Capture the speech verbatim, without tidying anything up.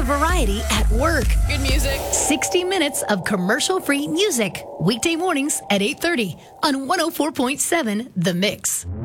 variety at work. Good music. sixty minutes of commercial-free music. Weekday mornings at eight thirty on one oh four point seven The Mix.